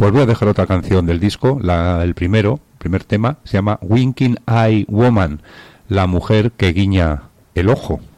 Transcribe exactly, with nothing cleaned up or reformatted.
Pues voy a dejar otra canción del disco, la, el primero, primer tema, se llama Winking Eye Woman, la mujer que guiña el ojo.